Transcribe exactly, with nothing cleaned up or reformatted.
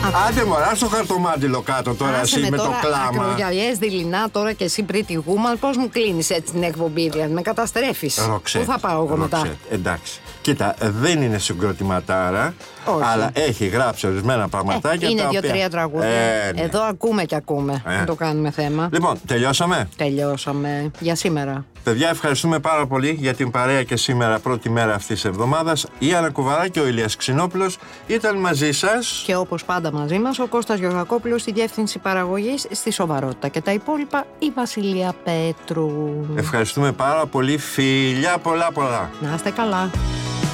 Άντε μωρά στο χαρτομάτιλο κάτω τώρα. Άσε εσύ με, με το κλάμα. Ακρογιαλιές δειλινά τώρα και εσύ Pretty Woman. Πώς μου κλείνεις έτσι την εκπομπή, δηλαδή με καταστρέφεις. Ροξέτ. Πού θα πάω εγώ Ροξέτ. μετά. Εντάξει. Κοίτα, δεν είναι συγκροτηματάρα. Όχι. Αλλά έχει γράψει ορισμένα πραγματάκια. Ε, είναι δύο-τρία οποία... τραγούδια. Ε, ναι. Εδώ ακούμε και ακούμε. Ε. Να το κάνουμε θέμα. Λοιπόν, τελειώσαμε. Τελειώσαμε για σήμερα. Παιδιά, ευχαριστούμε πάρα πολύ για την παρέα και σήμερα, πρώτη μέρα αυτής της εβδομάδας. Η Άννα Κουβαρά και ο Ηλίας Ξινόπουλος ήταν μαζί σας. Και όπως πάντα μαζί μας, ο Κώστας Γεωργακόπουλος στη διεύθυνση παραγωγής, στη σοβαρότητα και τα υπόλοιπα, η Βασιλεία Πέτρου. Ευχαριστούμε πάρα πολύ. Φιλιά πολλά πολλά. Να είστε καλά.